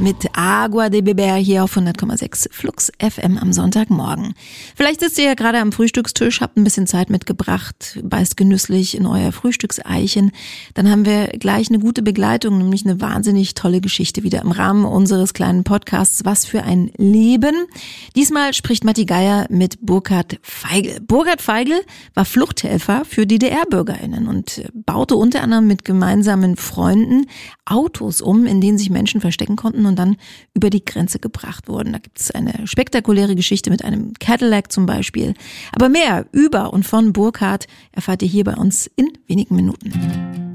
mit Agua de Beber hier auf 100,6 Flux FM am Sonntagmorgen. Vielleicht sitzt ihr ja gerade am Frühstückstisch, habt ein bisschen Zeit mitgebracht, beißt genüsslich in euer Frühstückseichen. Dann haben wir gleich eine gute Begleitung, nämlich eine wahnsinnig tolle Geschichte wieder im Rahmen unseres kleinen Podcasts Was für ein Leben. Diesmal spricht Matti Geier mit Burkhard Feigl. Burkhard Feigl war Fluchthelfer für DDR-BürgerInnen und baute unter anderem mit gemeinsamen Freunden Autos um, in denen sich Menschen verstecken konnten und dann über die Grenze gebracht wurden. Da gibt es eine spektakuläre Geschichte mit einem Cadillac zum Beispiel. Aber mehr über und von Burkhard erfahrt ihr hier bei uns in wenigen Minuten.